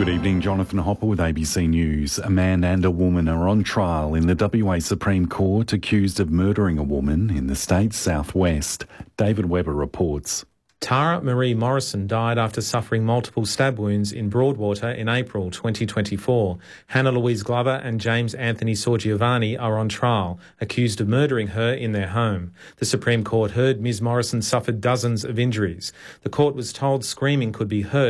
Good evening, Jonathan Hopper with ABC News. A man and a woman are on trial in the WA Supreme Court accused of murdering a woman in the state's southwest. David Webber reports. Tara Marie Morrison died after suffering multiple stab wounds in Broadwater in April 2024. Hannah Louise Glover and James Anthony Sorgiovanni are on trial, accused of murdering her in their home. The Supreme Court heard Ms Morrison suffered dozens of injuries. The court was told screaming could be heard